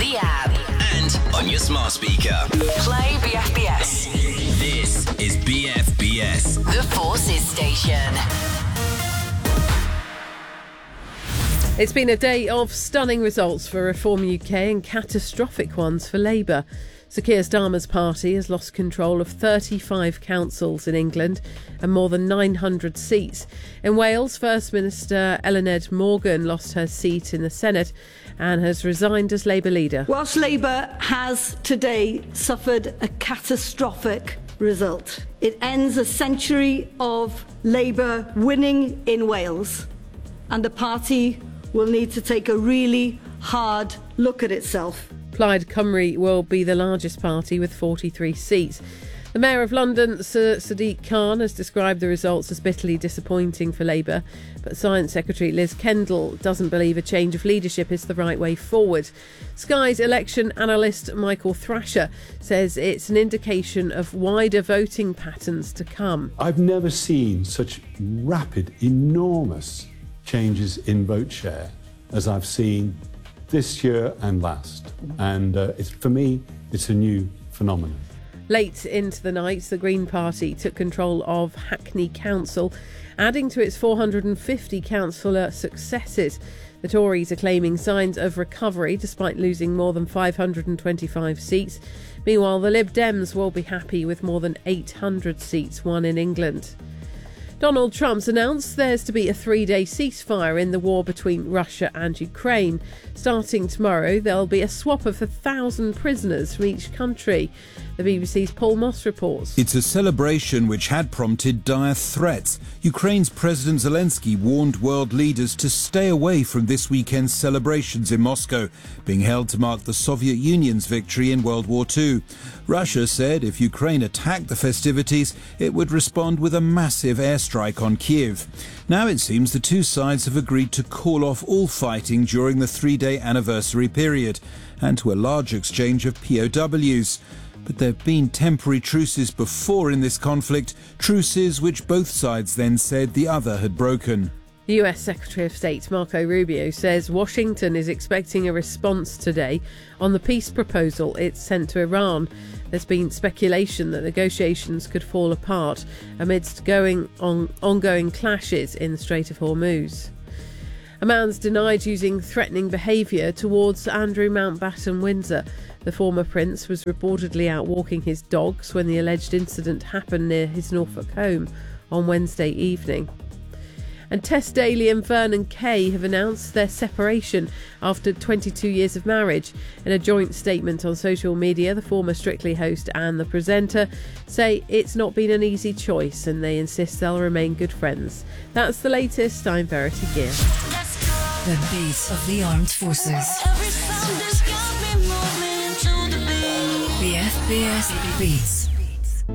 the app and on your smart speaker. Play BFBS. This is BFBS, The Forces Station. It's been a day of stunning results for Reform UK and catastrophic ones for Labour. Sir Keir Starmer's party has lost control of 35 councils in England and more than 900 seats. In Wales, First Minister Eluned Morgan lost her seat in the Senate and has resigned as Labour leader. Whilst Labour has today suffered a catastrophic result, it ends a century of Labour winning in Wales, and the party will need to take a really hard look at itself. Plaid Cymru will be the largest party with 43 seats. The Mayor of London, Sir Sadiq Khan, has described the results as bitterly disappointing for Labour, but Science Secretary Liz Kendall doesn't believe a change of leadership is the right way forward. Sky's election analyst Michael Thrasher says it's an indication of wider voting patterns to come. I've never seen such rapid, enormous changes in vote share as I've seen this year and last. And for me, it's a new phenomenon. Late into the night, the Green Party took control of Hackney Council, adding to its 450 councillor successes. The Tories are claiming signs of recovery despite losing more than 525 seats. Meanwhile, the Lib Dems will be happy with more than 800 seats won in England. Donald Trump's announced there's to be a 3-day ceasefire in the war between Russia and Ukraine. Starting tomorrow, there'll be a swap of 1,000 prisoners from each country. The BBC's Paul Moss reports. It's a celebration which had prompted dire threats. Ukraine's President Zelensky warned world leaders to stay away from this weekend's celebrations in Moscow, being held to mark the Soviet Union's victory in World War II. Russia said if Ukraine attacked the festivities, it would respond with a massive airstrike on Kiev. Now it seems the two sides have agreed to call off all fighting during the 3-day anniversary period and to a large exchange of POWs. But there have been temporary truces before in this conflict, truces which both sides then said the other had broken. The US Secretary of State Marco Rubio says Washington is expecting a response today on the peace proposal it's sent to Iran. There's been speculation that negotiations could fall apart amidst ongoing clashes in the Strait of Hormuz. A man's denied using threatening behaviour towards Andrew Mountbatten Windsor. The former prince was reportedly out walking his dogs when the alleged incident happened near his Norfolk home on Wednesday evening. And Tess Daly and Vernon Kay have announced their separation after 22 years of marriage. In a joint statement on social media, the former Strictly host and the presenter say it's not been an easy choice and they insist they'll remain good friends. That's the latest. I'm Verity Gear. The beat of the armed forces. BFBS Beats.